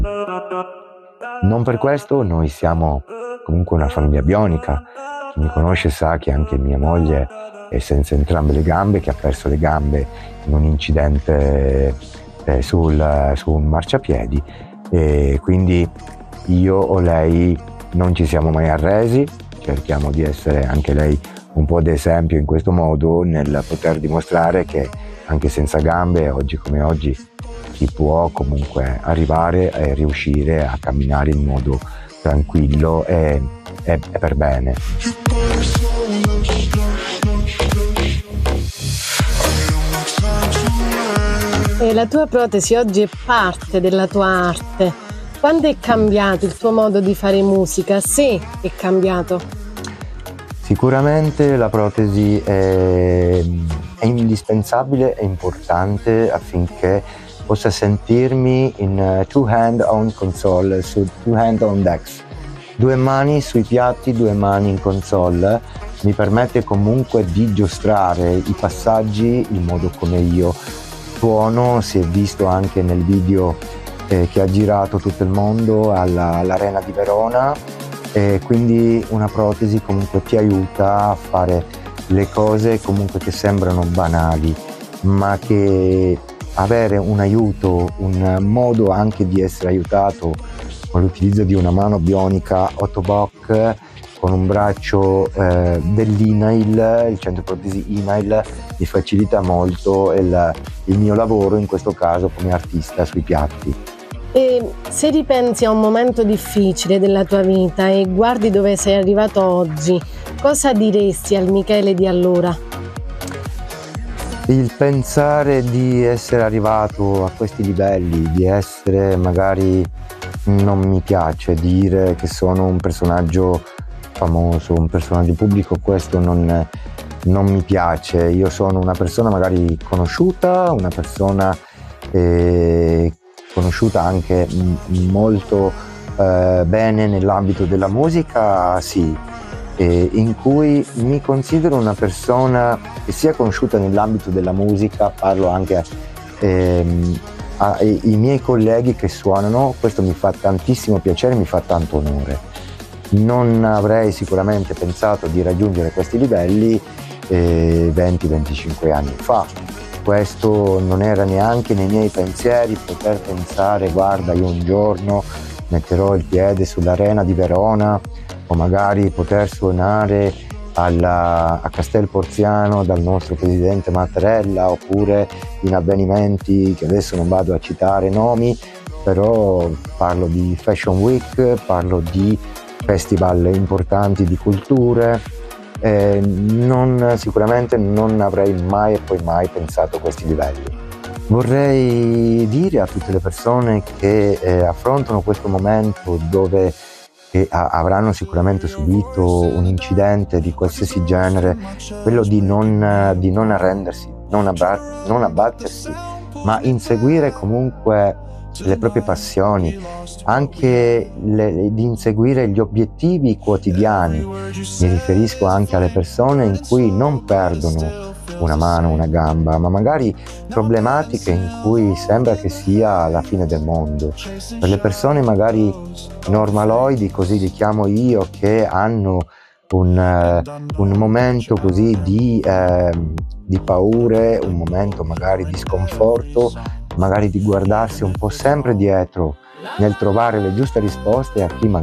Non per questo noi siamo comunque una famiglia bionica. Chi mi conosce sa che anche mia moglie è senza entrambe le gambe, che ha perso le gambe in un incidente su un marciapiedi, e quindi io o lei non ci siamo mai arresi, cerchiamo di essere anche lei un po' d'esempio in questo modo, nel poter dimostrare che anche senza gambe, oggi come oggi, si può comunque arrivare e riuscire a camminare in modo tranquillo e per bene. E la tua protesi oggi è parte della tua arte. Quando è cambiato il tuo modo di fare musica? Se è cambiato. Sicuramente la protesi è indispensabile e importante affinché possa sentirmi in two hand on console, su two hand on decks. 2 mani sui piatti, 2 mani in console, mi permette comunque di giostrare i passaggi in modo come io suono. Si è visto anche nel video che ha girato tutto il mondo all'Arena di Verona, e quindi una protesi comunque ti aiuta a fare le cose comunque che sembrano banali, ma che avere un aiuto, un modo anche di essere aiutato con l'utilizzo di una mano bionica Ottobock, con un braccio dell'INAIL, il centro protesi INAIL, mi facilita molto il mio lavoro, in questo caso come artista sui piatti. E se ripensi a un momento difficile della tua vita e guardi dove sei arrivato oggi, cosa diresti al Michele di allora? Il pensare di essere arrivato a questi livelli, di essere magari, non mi piace dire che sono un personaggio famoso, un personaggio pubblico, questo non mi piace. Io sono una persona magari conosciuta, una persona conosciuta anche molto bene nell'ambito della musica, sì, in cui mi considero una persona che sia conosciuta nell'ambito della musica, parlo anche ai miei colleghi che suonano, questo mi fa tantissimo piacere, mi fa tanto onore. Non avrei sicuramente pensato di raggiungere questi livelli 20-25 anni fa. Questo non era neanche nei miei pensieri, poter pensare guarda, io un giorno metterò il piede sull'Arena di Verona, o magari poter suonare a Castel Porziano dal nostro presidente Mattarella, oppure in avvenimenti che adesso non vado a citare nomi, però parlo di Fashion Week, parlo di festival importanti di culture. Sicuramente non avrei mai e poi mai pensato a questi livelli. Vorrei dire a tutte le persone che affrontano questo momento, dove avranno sicuramente subito un incidente di qualsiasi genere, quello di non arrendersi, non abbattersi, ma inseguire comunque le proprie passioni, anche di inseguire gli obiettivi quotidiani. Mi riferisco anche alle persone in cui non perdono una mano, una gamba, ma magari problematiche in cui sembra che sia la fine del mondo. Per le persone magari normaloidi, così li chiamo io, che hanno un momento così di paure, un momento magari di sconforto, magari di guardarsi un po' sempre dietro nel trovare le giuste risposte a chi magari